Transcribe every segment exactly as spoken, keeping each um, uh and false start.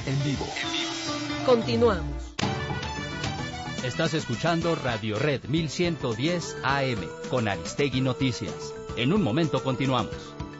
en vivo. Continuamos. Estás escuchando Radio Red mil ciento diez A M con Aristegui Noticias. En un momento continuamos.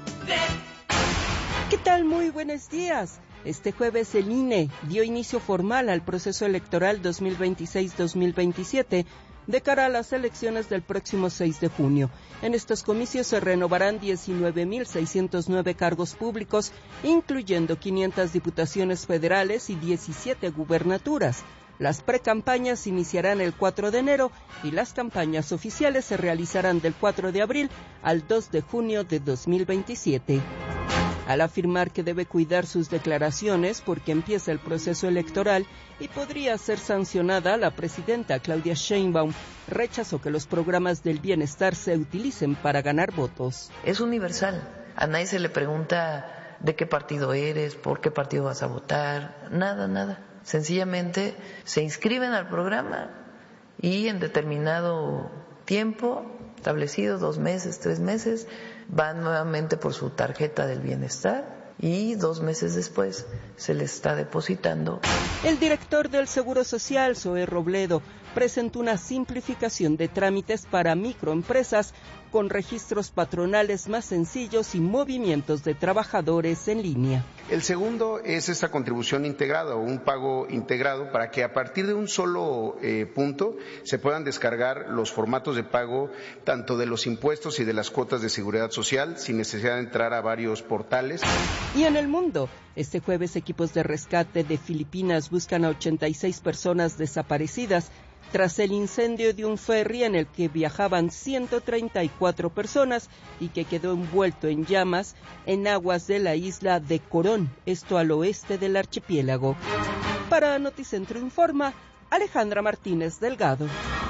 ¿Qué tal? Muy buenos días. Este jueves el I N E dio inicio formal al proceso electoral dos mil veintiséis dos mil veintisiete de cara a las elecciones del próximo seis de junio. En estos comicios se renovarán diecinueve mil seiscientos nueve cargos públicos, incluyendo quinientas diputaciones federales y diecisiete gubernaturas. Las precampañas iniciarán el cuatro de enero y las campañas oficiales se realizarán del cuatro de abril al dos de junio de dos mil veintisiete. Al afirmar que debe cuidar sus declaraciones porque empieza el proceso electoral y podría ser sancionada, la presidenta Claudia Sheinbaum rechazó que los programas del bienestar se utilicen para ganar votos. Es universal. A nadie se le pregunta de qué partido eres, por qué partido vas a votar, nada, nada. Sencillamente se inscriben al programa y en determinado tiempo establecido, dos meses, tres meses, van nuevamente por su tarjeta del bienestar y dos meses después se les está depositando. El director del Seguro Social, Zoé Robledo, presentó una simplificación de trámites para microempresas con registros patronales más sencillos y movimientos de trabajadores en línea. El segundo es esta contribución integrada o un pago integrado para que a partir de un solo eh, punto se puedan descargar los formatos de pago tanto de los impuestos y de las cuotas de seguridad social sin necesidad de entrar a varios portales. Y en el mundo, este jueves equipos de rescate de Filipinas buscan a ochenta y seis personas desaparecidas tras el incendio de un ferry en el que viajaban ciento treinta y cuatro personas y que quedó envuelto en llamas en aguas de la isla de Corón, esto al oeste del archipiélago. Para Noticentro Informa, Alejandra Martínez Delgado.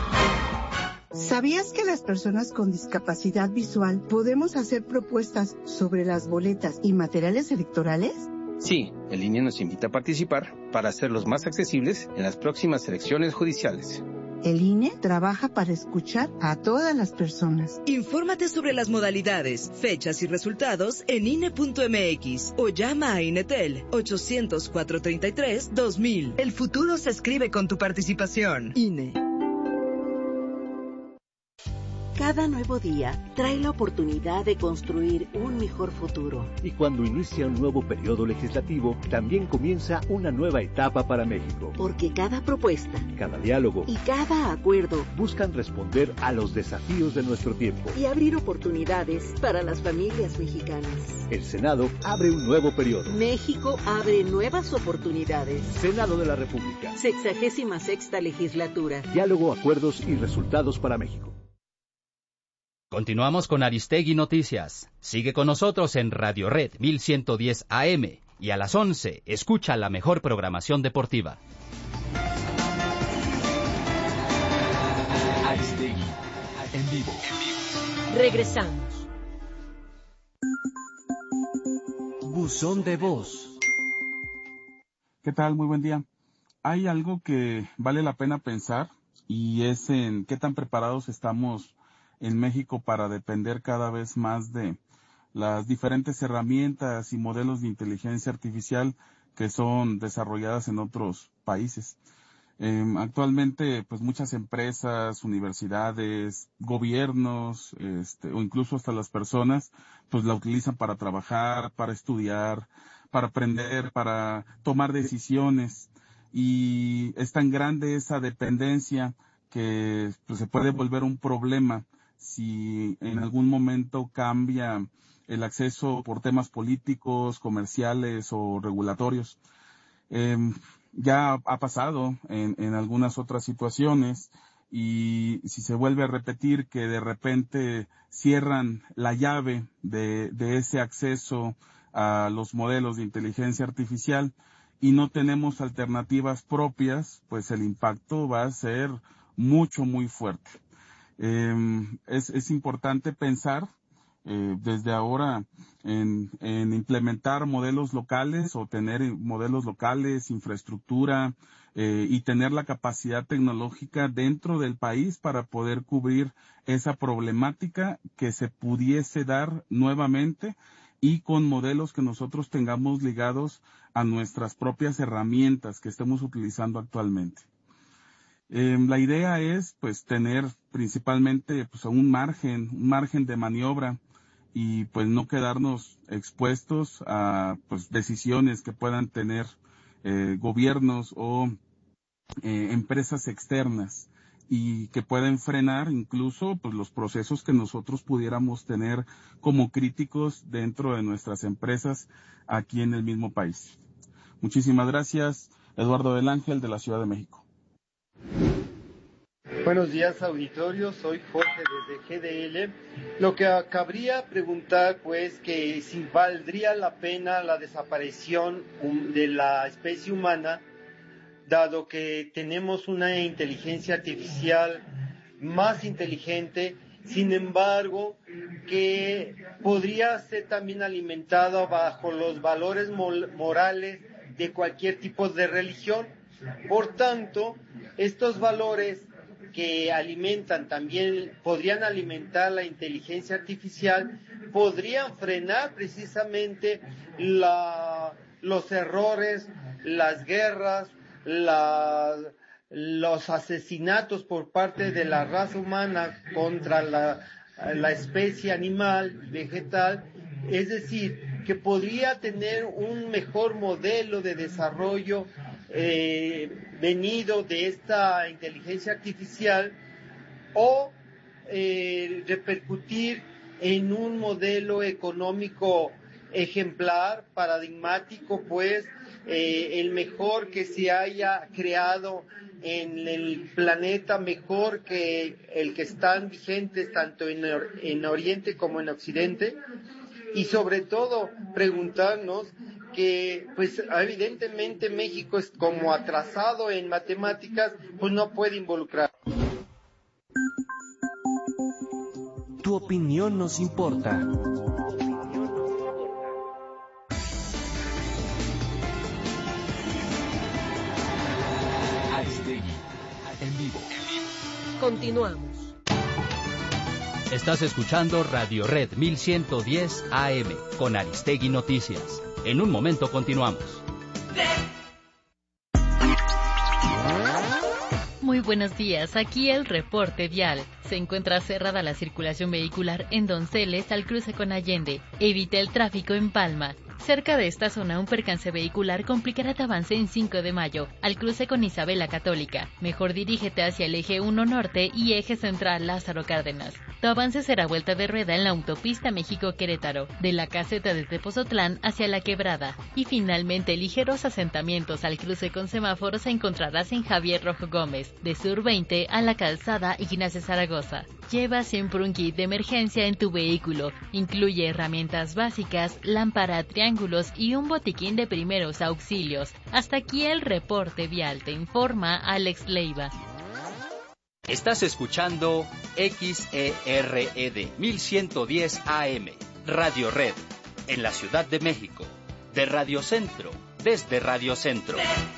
¿Sabías que las personas con discapacidad visual podemos hacer propuestas sobre las boletas y materiales electorales? Sí, el I N E nos invita a participar para hacerlos más accesibles en las próximas elecciones judiciales. El I N E trabaja para escuchar a todas las personas. Infórmate sobre las modalidades, fechas y resultados en I N E punto M X o llama a INETEL ochocientos, cuatrocientos treinta y tres, dos mil. El futuro se escribe con tu participación. I N E. Cada nuevo día trae la oportunidad de construir un mejor futuro. Y cuando inicia un nuevo periodo legislativo, también comienza una nueva etapa para México. Porque cada propuesta, cada diálogo y cada acuerdo buscan responder a los desafíos de nuestro tiempo y abrir oportunidades para las familias mexicanas. El Senado abre un nuevo periodo. México abre nuevas oportunidades. Senado de la República. Sexagésima sexta legislatura. Diálogo, acuerdos y resultados para México. Continuamos con Aristegui Noticias. Sigue con nosotros en Radio Red mil ciento diez A M y a las once escucha la mejor programación deportiva. Aristegui en vivo. Regresamos. Buzón de voz. ¿Qué tal? Muy buen día. Hay algo que vale la pena pensar y es en qué tan preparados estamos en México para depender cada vez más de las diferentes herramientas y modelos de inteligencia artificial que son desarrolladas en otros países. Eh, actualmente, pues muchas empresas, universidades, gobiernos, este, o incluso hasta las personas, pues la utilizan para trabajar, para estudiar, para aprender, para tomar decisiones. Y es tan grande esa dependencia que pues, se puede volver un problema si en algún momento cambia el acceso por temas políticos, comerciales o regulatorios. Eh, ya ha pasado en, en algunas otras situaciones y si se vuelve a repetir que de repente cierran la llave de, de ese acceso a los modelos de inteligencia artificial y no tenemos alternativas propias, pues el impacto va a ser mucho, muy fuerte. Eh, es, es importante pensar eh, desde ahora en, en implementar modelos locales o tener modelos locales, infraestructura eh, y tener la capacidad tecnológica dentro del país para poder cubrir esa problemática que se pudiese dar nuevamente y con modelos que nosotros tengamos ligados a nuestras propias herramientas que estemos utilizando actualmente. Eh, la idea es pues tener principalmente pues un margen, un margen de maniobra y pues no quedarnos expuestos a pues decisiones que puedan tener eh, gobiernos o eh, empresas externas y que pueden frenar incluso pues los procesos que nosotros pudiéramos tener como críticos dentro de nuestras empresas aquí en el mismo país. Muchísimas gracias, Eduardo del Ángel, de la Ciudad de México. Buenos días, auditorio, soy Jorge desde G D L. Lo que cabría preguntar, pues, que si valdría la pena la desaparición de la especie humana, dado que tenemos una inteligencia artificial más inteligente, sin embargo, que podría ser también alimentada bajo los valores morales de cualquier tipo de religión. Por tanto, estos valores que alimentan también, podrían alimentar la inteligencia artificial, podrían frenar precisamente la, los errores, las guerras, la, los asesinatos por parte de la raza humana contra la, la especie animal, vegetal, es decir, que podría tener un mejor modelo de desarrollo eh, venido de esta inteligencia artificial o eh, repercutir en un modelo económico ejemplar, paradigmático, pues eh, el mejor que se haya creado en el planeta, mejor que el que están vigentes tanto en, en Oriente como en Occidente, y sobre todo preguntarnos que pues evidentemente México es como atrasado en matemáticas, pues no puede involucrar. Tu opinión nos importa. Aristegui, en vivo. Continuamos. Estás escuchando Radio Red mil ciento diez A M con Aristegui Noticias. En un momento continuamos. Muy buenos días, aquí el reporte vial. Se encuentra cerrada la circulación vehicular en Donceles al cruce con Allende. Evite el tráfico en Palma. Cerca de esta zona, un percance vehicular complicará tu avance en cinco de mayo, al cruce con Isabel la Católica. Mejor dirígete hacia el eje uno Norte y eje central Lázaro Cárdenas. Tu avance será vuelta de rueda en la autopista México-Querétaro, de la caseta de Tepozotlán hacia la Quebrada. Y finalmente, ligeros asentamientos al cruce con semáforos encontrarás en Javier Rojo Gómez, de Sur veinte a la calzada Ignacio Zaragoza. Lleva siempre un kit de emergencia en tu vehículo. Incluye herramientas básicas, lámpara, triángulos y un botiquín de primeros auxilios. Hasta aquí el reporte vial, te informa Alex Leiva. Estás escuchando X E R E D mil ciento diez A M, Radio Red, en la Ciudad de México, de Radio Centro, desde Radio Centro.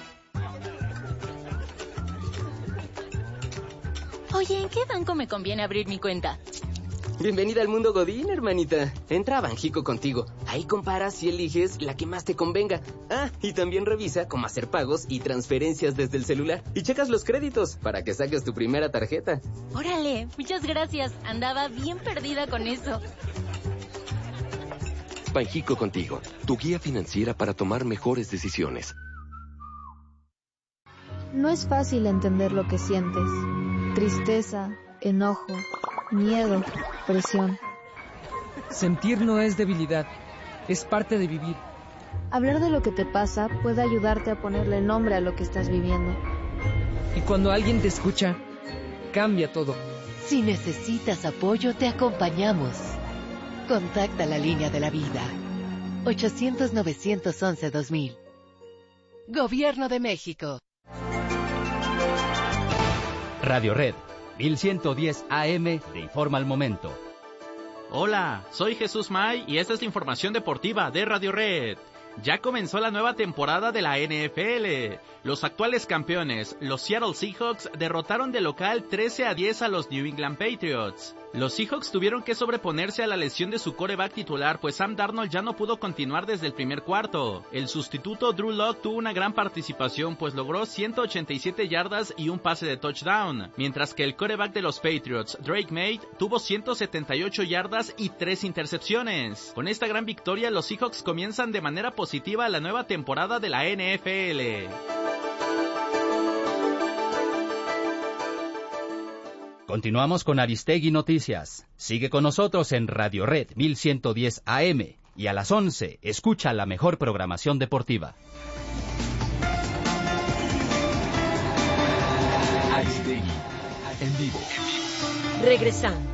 Oye, ¿en qué banco me conviene abrir mi cuenta? Bienvenida al mundo Godín, hermanita. Entra a Banjico contigo. Ahí comparas y eliges la que más te convenga. Ah, y también revisa cómo hacer pagos y transferencias desde el celular. Y checas los créditos para que saques tu primera tarjeta. Órale, muchas gracias. Andaba bien perdida con eso. Banjico contigo, tu guía financiera para tomar mejores decisiones. No es fácil entender lo que sientes. Tristeza, enojo, miedo, presión. Sentir no es debilidad, es parte de vivir. Hablar de lo que te pasa puede ayudarte a ponerle nombre a lo que estás viviendo. Y cuando alguien te escucha, cambia todo. Si necesitas apoyo, te acompañamos. Contacta la línea de la vida. ochocientos, novecientos once, dos mil. Gobierno de México. Radio Red mil ciento diez A M te informa al momento. Hola, soy Jesús May y esta es la información deportiva de Radio Red. Ya comenzó la nueva temporada de la N F L. Los actuales campeones, los Seattle Seahawks, derrotaron de local trece a diez a los New England Patriots. Los Seahawks tuvieron que sobreponerse a la lesión de su quarterback titular, pues Sam Darnold ya no pudo continuar desde el primer cuarto. El sustituto Drew Lock tuvo una gran participación, pues logró ciento ochenta y siete yardas y un pase de touchdown, mientras que el quarterback de los Patriots, Drake May, tuvo ciento setenta y ocho yardas y tres intercepciones. Con esta gran victoria, los Seahawks comienzan de manera positiva la nueva temporada de la N F L. Continuamos con Aristegui Noticias. Sigue con nosotros en Radio Red mil ciento diez A M y a las once escucha la mejor programación deportiva. Aristegui en vivo. Regresamos.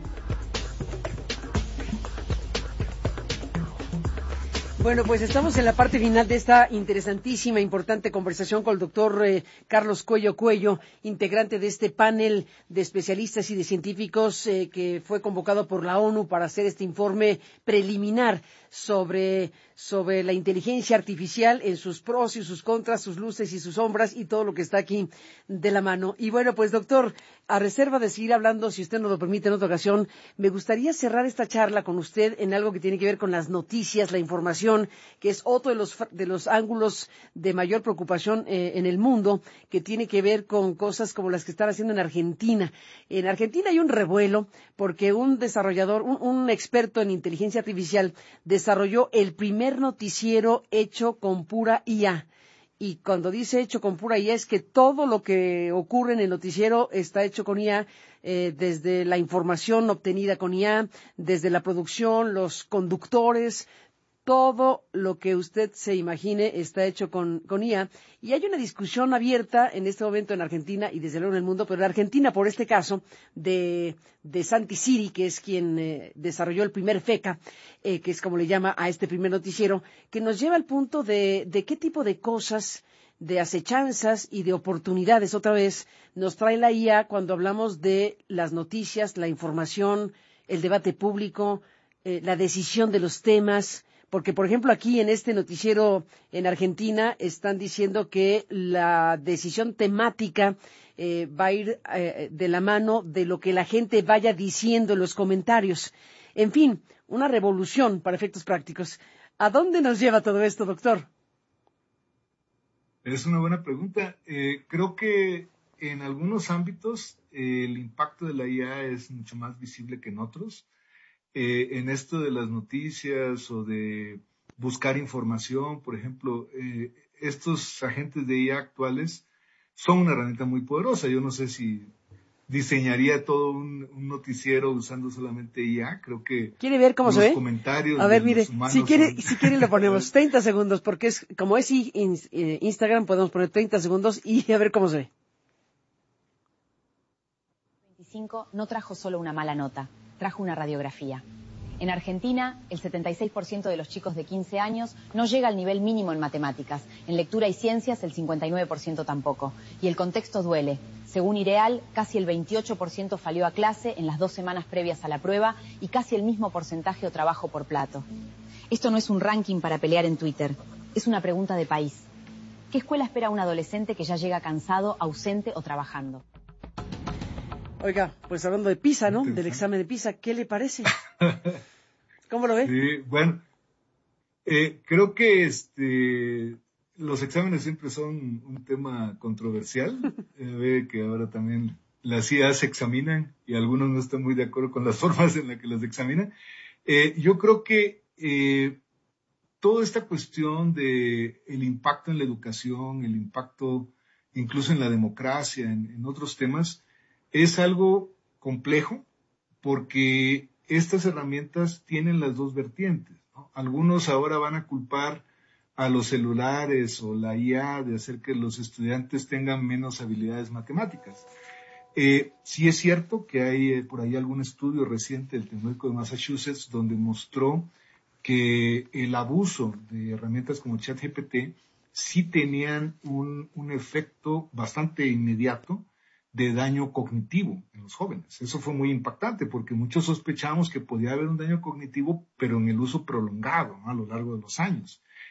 Bueno, pues estamos en la parte final de esta interesantísima, importante conversación con el doctor eh, Carlos Cuello Cuello, integrante de este panel de especialistas y de científicos eh, que fue convocado por la ONU para hacer este informe preliminar sobre, sobre la inteligencia artificial en sus pros y sus contras, sus luces y sus sombras y todo lo que está aquí de la mano. Y bueno, pues doctor, a reserva de seguir hablando, si usted nos lo permite en otra ocasión, me gustaría cerrar esta charla con usted en algo que tiene que ver con las noticias, la información, que es otro de los, de los ángulos de mayor preocupación eh, en el mundo, que tiene que ver con cosas como las que están haciendo en Argentina. En Argentina hay un revuelo porque un desarrollador, un, un experto en inteligencia artificial desarrolló el primer noticiero hecho con pura I A. Y cuando dice hecho con pura I A es que todo lo que ocurre en el noticiero está hecho con I A, eh, desde la información obtenida con I A, desde la producción, los conductores, todo lo que usted se imagine está hecho con, con I A. Y hay una discusión abierta en este momento en Argentina y desde luego en el mundo, pero en Argentina, por este caso, de, de Santi Siri, que es quien eh, desarrolló el primer FECA, eh, que es como le llama a este primer noticiero, que nos lleva al punto de, de qué tipo de cosas, de acechanzas y de oportunidades, otra vez, nos trae la I A cuando hablamos de las noticias, la información, el debate público, eh, la decisión de los temas. Porque, por ejemplo, aquí en este noticiero en Argentina están diciendo que la decisión temática eh, va a ir eh, de la mano de lo que la gente vaya diciendo en los comentarios. En fin, una revolución para efectos prácticos. ¿A dónde nos lleva todo esto, doctor? Es una buena pregunta. Eh, creo que en algunos ámbitos eh, el impacto de la I A es mucho más visible que en otros. Eh, en esto de las noticias o de buscar información, por ejemplo, eh, estos agentes de I A actuales son una herramienta muy poderosa. Yo no sé si diseñaría todo un, un noticiero usando solamente I A. Creo que ¿quiere ver cómo los se ve? Comentarios a ver, de mire, los humanos si quiere, son... si quiere le ponemos treinta segundos, porque es como es in, eh, Instagram, podemos poner treinta segundos y a ver cómo se ve. veinticinco no trajo solo una mala nota, trajo una radiografía. En Argentina, el setenta y seis por ciento de los chicos de quince años no llega al nivel mínimo en matemáticas. En lectura y ciencias, el cincuenta y nueve por ciento tampoco. Y el contexto duele. Según IREAL, casi el veintiocho por ciento falió a clase en las dos semanas previas a la prueba y casi el mismo porcentaje o trabajo por plato. Esto no es un ranking para pelear en Twitter. Es una pregunta de país. ¿Qué escuela espera a un adolescente que ya llega cansado, ausente o trabajando? Oiga, pues hablando de PISA, ¿no? Del examen de PISA, ¿qué le parece? ¿Cómo lo ve? Sí, bueno, eh, creo que este, los exámenes siempre son un tema controversial. Eh, ve que ahora también las I A se examinan y algunos no están muy de acuerdo con las formas en las que las examinan. Eh, yo creo que eh, toda esta cuestión de el impacto en la educación, el impacto incluso en la democracia, en, en otros temas, es algo complejo porque estas herramientas tienen las dos vertientes, ¿no? Algunos ahora van a culpar a los celulares o la I A de hacer que los estudiantes tengan menos habilidades matemáticas. Eh, sí es cierto que hay eh, por ahí algún estudio reciente del Tecnológico de Massachusetts donde mostró que el abuso de herramientas como ChatGPT sí tenían un, un efecto bastante inmediato de daño cognitivo en los jóvenes. Eso fue muy impactante porque muchos sospechamos que podía haber un daño cognitivo, pero en el uso prolongado, ¿no? A lo largo de los años.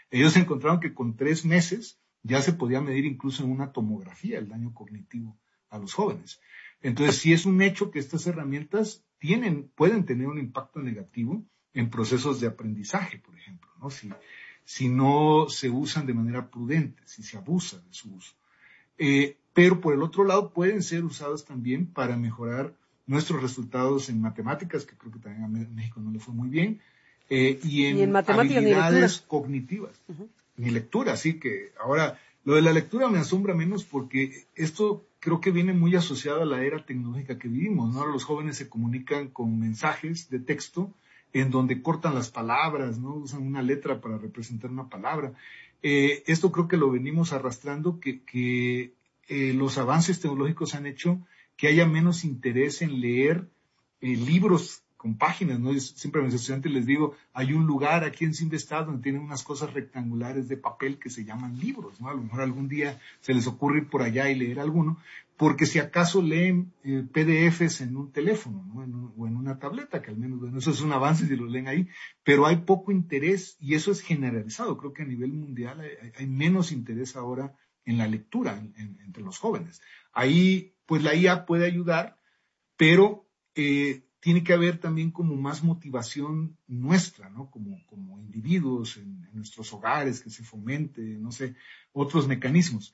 Ellos encontraron que con tres meses ya se podía medir incluso en una tomografía el daño cognitivo a los jóvenes. Entonces, sí es un hecho que estas herramientas tienen, pueden tener un impacto negativo en procesos de aprendizaje, por ejemplo, ¿no? Si, si no se usan de manera prudente, si se abusa de su uso. Eh, pero por el otro lado pueden ser usadas también para mejorar nuestros resultados en matemáticas, que creo que también a México no le fue muy bien, eh, y en, y en habilidades cognitivas. Uh-huh. Ni lectura, así que ahora lo de la lectura me asombra menos porque esto creo que viene muy asociado a la era tecnológica que vivimos, ¿no? Ahora los jóvenes se comunican con mensajes de texto en donde cortan las palabras, ¿no? Usan una letra para representar una palabra. Eh, esto creo que lo venimos arrastrando, que, que eh, los avances tecnológicos han hecho que haya menos interés en leer eh, libros con páginas, ¿no? Yo siempre a mis estudiantes les digo, hay un lugar aquí en Simvestab donde tienen unas cosas rectangulares de papel que se llaman libros, ¿no? A lo mejor algún día se les ocurre ir por allá y leer alguno, porque si acaso leen eh, P D Fs en un teléfono, ¿no? En un, o en una tableta, que al menos, bueno, eso es un avance si lo leen ahí, pero hay poco interés y eso es generalizado. Creo que a nivel mundial hay, hay menos interés ahora en la lectura en, en, entre los jóvenes. Ahí, pues la I A puede ayudar, pero eh, tiene que haber también como más motivación nuestra, ¿no? Como, como individuos en, en nuestros hogares, que se fomente, no sé, otros mecanismos.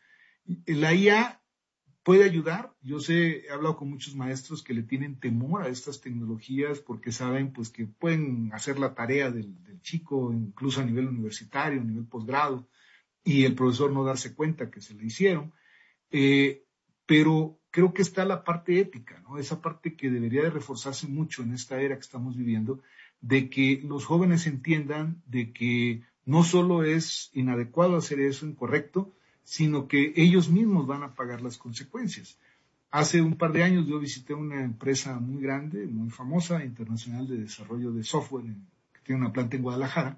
La I A puede ayudar. Yo sé, he hablado con muchos maestros que le tienen temor a estas tecnologías porque saben pues que pueden hacer la tarea del, del chico, incluso a nivel universitario, a nivel posgrado, y el profesor no darse cuenta que se le hicieron. Eh, pero creo que está la parte ética, ¿no? Esa parte que debería de reforzarse mucho en esta era que estamos viviendo, de que los jóvenes entiendan de que no solo es inadecuado hacer eso, incorrecto, sino que ellos mismos van a pagar las consecuencias. Hace un par de años yo visité una empresa muy grande, muy famosa, internacional de desarrollo de software, en, que tiene una planta en Guadalajara,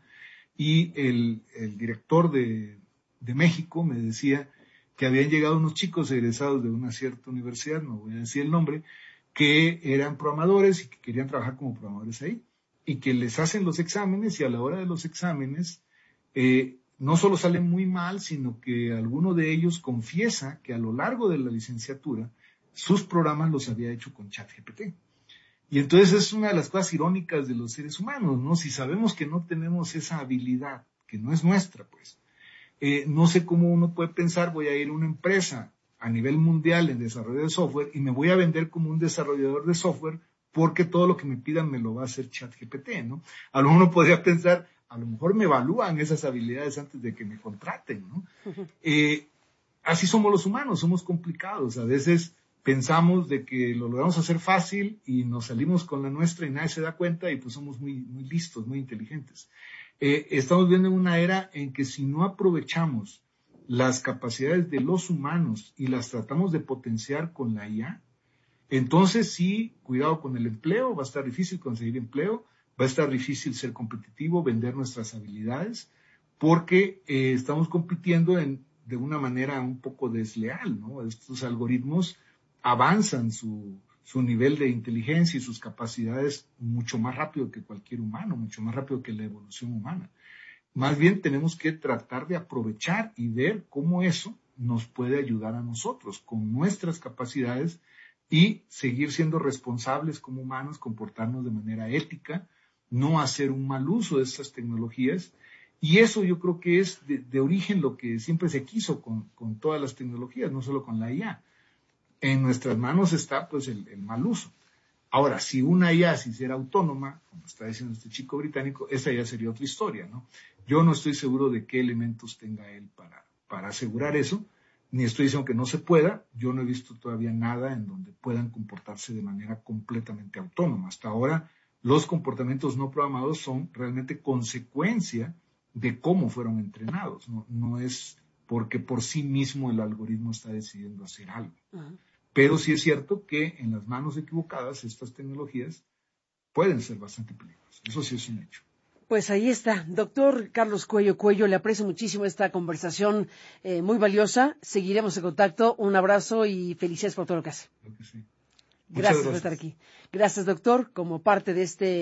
y el, el director de, de México me decía que habían llegado unos chicos egresados de una cierta universidad, no voy a decir el nombre, que eran programadores y que querían trabajar como programadores ahí, y que les hacen los exámenes y a la hora de los exámenes eh, no solo salen muy mal, sino que alguno de ellos confiesa que a lo largo de la licenciatura sus programas los había hecho con ChatGPT. Y entonces es una de las cosas irónicas de los seres humanos, ¿no? Si sabemos que no tenemos esa habilidad, que no es nuestra, pues, eh, no sé cómo uno puede pensar, voy a ir a una empresa a nivel mundial en desarrollo de software y me voy a vender como un desarrollador de software porque todo lo que me pidan me lo va a hacer ChatGPT, ¿no? A lo mejor uno podría pensar, a lo mejor me evalúan esas habilidades antes de que me contraten, ¿no? Eh, así somos los humanos, somos complicados. A veces pensamos de que lo logramos hacer fácil y nos salimos con la nuestra y nadie se da cuenta y pues somos muy, muy listos, muy inteligentes. Eh, estamos viendo una era en que si no aprovechamos las capacidades de los humanos y las tratamos de potenciar con la I A, entonces sí, cuidado con el empleo, va a estar difícil conseguir empleo, va a estar difícil ser competitivo, vender nuestras habilidades, porque eh, estamos compitiendo en, de una manera un poco desleal, ¿no? Estos algoritmos avanzan su, su nivel de inteligencia y sus capacidades mucho más rápido que cualquier humano, mucho más rápido que la evolución humana. Más bien tenemos que tratar de aprovechar y ver cómo eso nos puede ayudar a nosotros con nuestras capacidades y seguir siendo responsables como humanos, comportarnos de manera ética, no hacer un mal uso de estas tecnologías. Y eso yo creo que es de, de origen lo que siempre se quiso con, con todas las tecnologías, no solo con la I A. En nuestras manos está pues el, el mal uso. Ahora, si una I A se hiciera autónoma, como está diciendo este chico británico, esa ya sería otra historia, ¿no? Yo no estoy seguro de qué elementos tenga él para, para asegurar eso, ni estoy diciendo que no se pueda. Yo no he visto todavía nada en donde puedan comportarse de manera completamente autónoma. Hasta ahora, los comportamientos no programados son realmente consecuencia de cómo fueron entrenados. No, no es porque por sí mismo el algoritmo está decidiendo hacer algo. Uh-huh. Pero sí es cierto que en las manos equivocadas estas tecnologías pueden ser bastante peligrosas. Eso sí es un hecho. Pues ahí está. Doctor Carlos Cuello Cuello, le aprecio muchísimo esta conversación eh, muy valiosa. Seguiremos en contacto. Un abrazo y felicidades por todo lo que hace. Creo que sí. Gracias, gracias por estar aquí. Gracias, doctor, como parte de este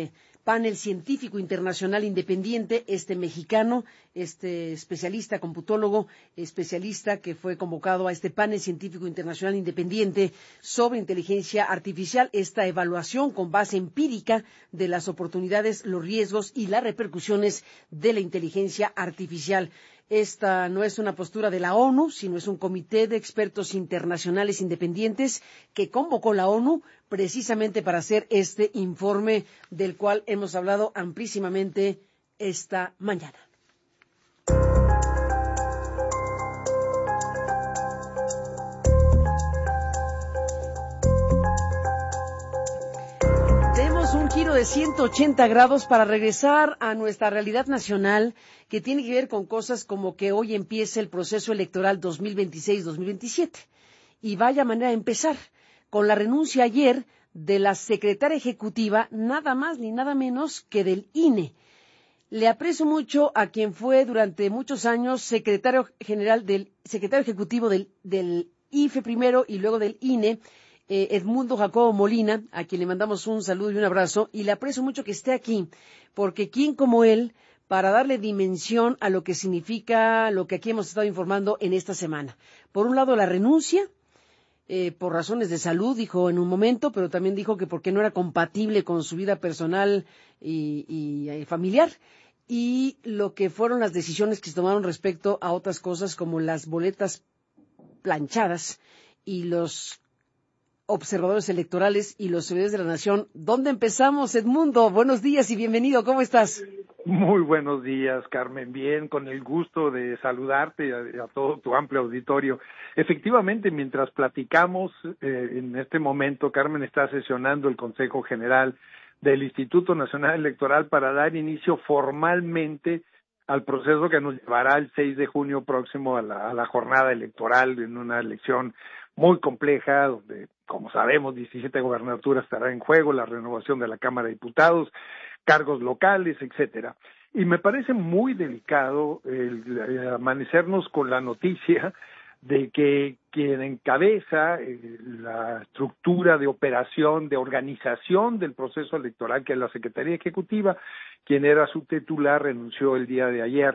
panel científico internacional independiente, este mexicano, este especialista, computólogo, especialista que fue convocado a este panel científico internacional independiente sobre inteligencia artificial, esta evaluación con base empírica de las oportunidades, los riesgos y las repercusiones de la inteligencia artificial. Esta no es una postura de la ONU, sino es un comité de expertos internacionales independientes que convocó la ONU precisamente para hacer este informe del cual hemos hablado amplísimamente esta mañana. Demos un giro de ciento ochenta grados para regresar a nuestra realidad nacional, que tiene que ver con cosas como que hoy empieza el proceso electoral dos mil veintiséis dos mil veintisiete. Y vaya manera de empezar, con la renuncia ayer de la secretaria ejecutiva, nada más ni nada menos que del I N E. Le aprecio mucho a quien fue durante muchos años secretario general del, secretario ejecutivo del, del I F E primero y luego del I N E, eh, Edmundo Jacobo Molina, a quien le mandamos un saludo y un abrazo, y le aprecio mucho que esté aquí, porque quien como él, para darle dimensión a lo que significa lo que aquí hemos estado informando en esta semana. Por un lado, la renuncia, eh, por razones de salud, dijo en un momento, pero también dijo que porque no era compatible con su vida personal y, y eh, familiar, y lo que fueron las decisiones que se tomaron respecto a otras cosas como las boletas planchadas y los observadores electorales y los servidores de la nación. ¿Dónde empezamos, Edmundo? Buenos días y bienvenido. ¿Cómo estás? Muy buenos días, Carmen. Bien, con el gusto de saludarte y a, a todo tu amplio auditorio. Efectivamente, mientras platicamos, eh, en este momento, Carmen, está sesionando el Consejo General del Instituto Nacional Electoral para dar inicio formalmente al proceso que nos llevará el seis de junio próximo a la, a la jornada electoral, en una elección muy compleja, donde, como sabemos, diecisiete gobernaturas estarán en juego, la renovación de la Cámara de Diputados, cargos locales, etcétera. Y me parece muy delicado el, el amanecernos con la noticia de que quien encabeza eh, la estructura de operación, de organización del proceso electoral, que es la Secretaría Ejecutiva, quien era su titular, renunció el día de ayer,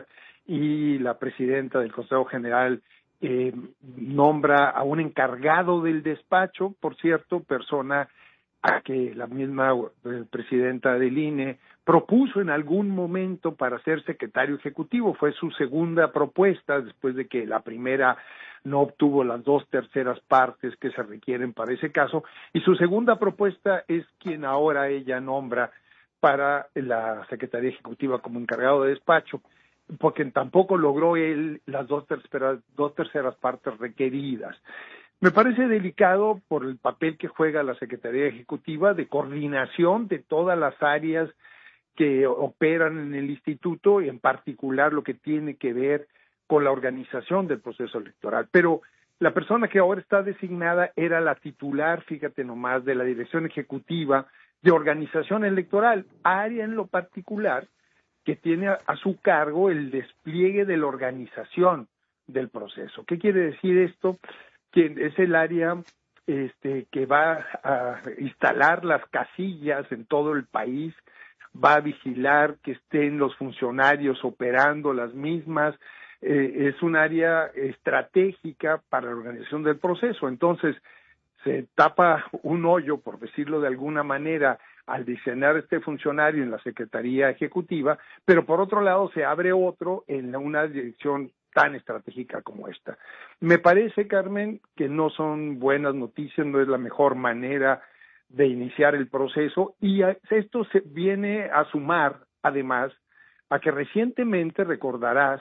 y la presidenta del Consejo General eh, nombra a un encargado del despacho, por cierto, persona a que la misma eh, presidenta del I N E propuso en algún momento para ser secretario ejecutivo. Fue su segunda propuesta, después de que la primera no obtuvo las dos terceras partes que se requieren para ese caso, y su segunda propuesta es quien ahora ella nombra para la Secretaría Ejecutiva como encargado de despacho, porque tampoco logró él las dos terceras, dos terceras partes requeridas. Me parece delicado por el papel que juega la Secretaría Ejecutiva de coordinación de todas las áreas que operan en el instituto, y en particular lo que tiene que ver con la organización del proceso electoral. Pero la persona que ahora está designada era la titular, fíjate nomás, de la Dirección Ejecutiva de Organización Electoral, área en lo particular que tiene a, a su cargo el despliegue de la organización del proceso. ¿Qué quiere decir esto? Que es el área este, que va a instalar las casillas en todo el país, va a vigilar que estén los funcionarios operando las mismas, eh, es un área estratégica para la organización del proceso. Entonces, se tapa un hoyo, por decirlo de alguna manera, al diseñar este funcionario en la Secretaría Ejecutiva, pero por otro lado se abre otro en una dirección tan estratégica como esta. Me parece, Carmen, que no son buenas noticias, no es la mejor manera de iniciar el proceso, y esto se viene a sumar, además, a que recientemente, recordarás,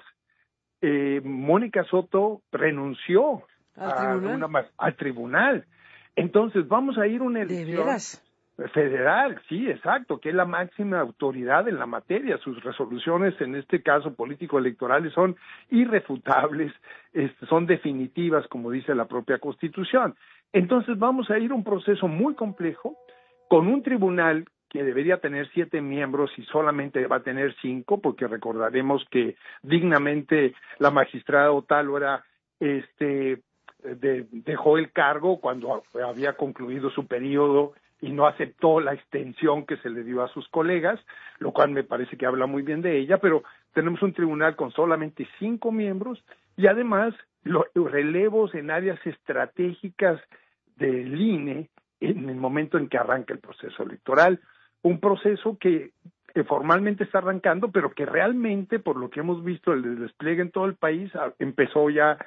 eh, Mónica Soto renunció ¿Al a tribunal? Una, al tribunal. Entonces, vamos a ir a una elección ¿De veras? federal, sí, exacto, que es la máxima autoridad en la materia. Sus resoluciones, en este caso político-electorales, son irrefutables, este, son definitivas, como dice la propia Constitución. Entonces vamos a ir a un proceso muy complejo, con un tribunal que debería tener siete miembros y solamente va a tener cinco, porque recordaremos que dignamente la magistrada Otálora este, de, dejó el cargo cuando había concluido su periodo y no aceptó la extensión que se le dio a sus colegas, lo cual me parece que habla muy bien de ella, pero tenemos un tribunal con solamente cinco miembros y además los relevos en áreas estratégicas del I N E en el momento en que arranca el proceso electoral, un proceso que, que formalmente está arrancando, pero que realmente, por lo que hemos visto, el despliegue en todo el país empezó ya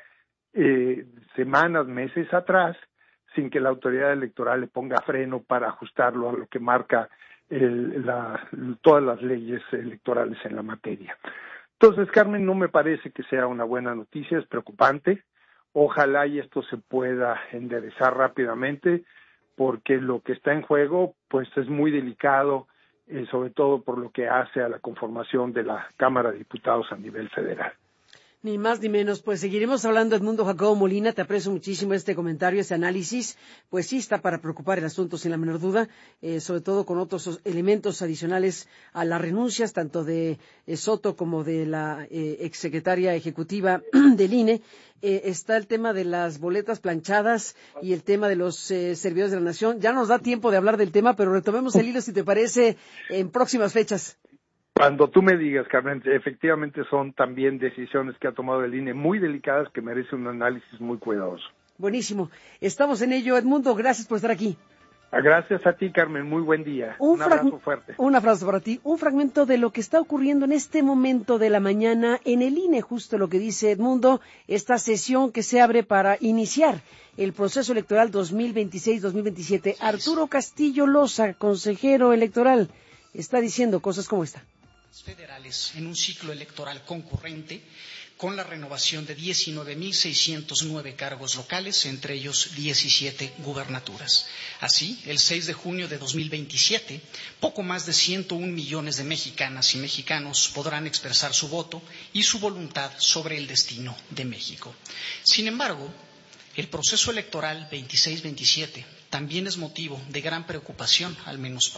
eh, semanas, meses atrás, sin que la autoridad electoral le ponga freno para ajustarlo a lo que marca el, la, todas las leyes electorales en la materia. Entonces, Carmen, no me parece que sea una buena noticia, es preocupante. Ojalá y esto se pueda enderezar rápidamente, porque lo que está en juego pues es muy delicado, eh, sobre todo por lo que hace a la conformación de la Cámara de Diputados a nivel federal. Ni más ni menos, pues seguiremos hablando. Edmundo Jacobo Molina, te aprecio muchísimo este comentario, este análisis, pues sí está para preocupar el asunto sin la menor duda, eh, sobre todo con otros elementos adicionales a las renuncias, tanto de eh, Soto como de la eh, exsecretaria ejecutiva del I N E. Eh, está el tema de las boletas planchadas y el tema de los eh, servidores de la Nación. Ya nos da tiempo de hablar del tema, pero retomemos el hilo, si te parece, en próximas fechas. Cuando tú me digas, Carmen, efectivamente son también decisiones que ha tomado el I N E muy delicadas que merecen un análisis muy cuidadoso. Buenísimo. Estamos en ello, Edmundo. Gracias por estar aquí. Gracias a ti, Carmen. Muy buen día. Un, un abrazo fuerte. Un abrazo para ti. Un fragmento de lo que está ocurriendo en este momento de la mañana en el I N E, justo lo que dice Edmundo, esta sesión que se abre para iniciar el proceso electoral dos mil veintiséis dos mil veintisiete. Arturo Castillo Loza, consejero electoral, está diciendo cosas como esta. Federales en un ciclo electoral concurrente con la renovación de diecinueve mil seiscientos nueve cargos locales, entre ellos diecisiete gubernaturas. Así, el seis de junio de dos mil veintisiete, poco más de ciento un millones de mexicanas y mexicanos podrán expresar su voto y su voluntad sobre el destino de México. Sin embargo, el proceso electoral veintiséis veintisiete también es motivo de gran preocupación, al menos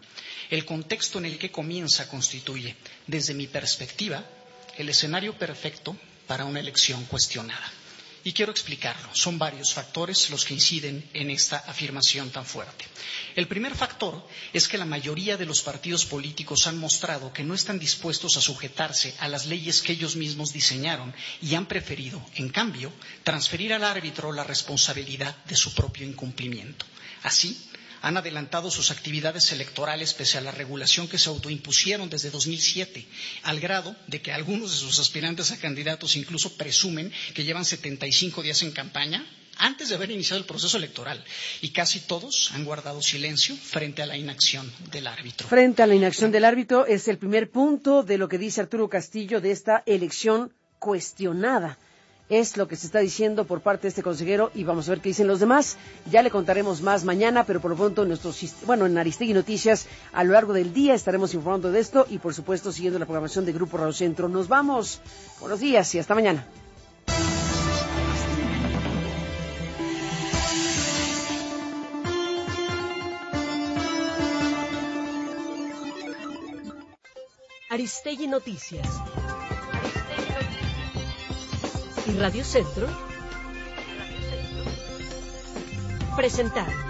el contexto en el que comienza constituye, desde mi perspectiva, el escenario perfecto para una elección cuestionada. Y quiero explicarlo. Son varios factores los que inciden en esta afirmación tan fuerte. El primer factor es que la mayoría de los partidos políticos han mostrado que no están dispuestos a sujetarse a las leyes que ellos mismos diseñaron y han preferido, en cambio, transferir al árbitro la responsabilidad de su propio incumplimiento. Así, han adelantado sus actividades electorales pese a la regulación que se autoimpusieron desde dos mil siete, al grado de que algunos de sus aspirantes a candidatos incluso presumen que llevan setenta y cinco días en campaña antes de haber iniciado el proceso electoral, y casi todos han guardado silencio frente a la inacción del árbitro. Frente a la inacción del árbitro es el primer punto de lo que dice Arturo Castillo de esta elección cuestionada. Es lo que se está diciendo por parte de este consejero y vamos a ver qué dicen los demás. Ya le contaremos más mañana, pero por lo pronto en nuestros, bueno, en Aristegui Noticias a lo largo del día estaremos informando de esto y por supuesto siguiendo la programación de Grupo Radio Centro. Nos vamos. Buenos días y hasta mañana. Aristegui Noticias. Y Radio Centro presentaron